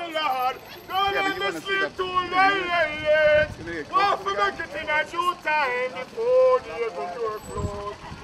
me, Lord. Don't let me sleep too late. Want to make it in a due time before the door close.